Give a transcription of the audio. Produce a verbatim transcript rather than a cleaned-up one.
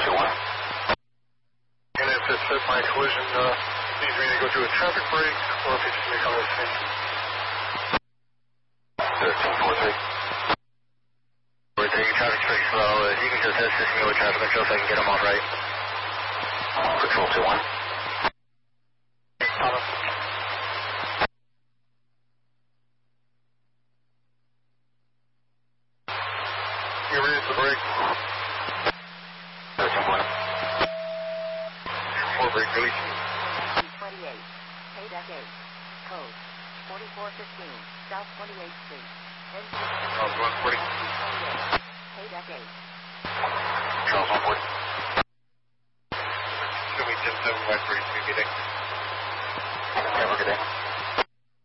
two one. And if it said my collision uh, needs me to go do a traffic break, or if it's just make all this thing. thirteen four three. We're taking traffic pretty slow. If you can just assist me with traffic control so I can get them on right. Control two one. Thomas. You ready to break? thirteen one. Four break release. twenty-eight. K eight. Code forty-four fifteen. South twenty-eighth Street. Charles one forty. K eight. Charles one forty. Show me ten seven by thirty-two, get in. Have a good day.